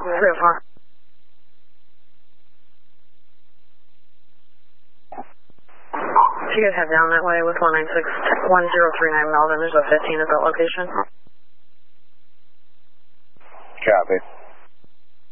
304. If you guys head down that way with 1039 Melvin, there's a 15 at that location. Copy.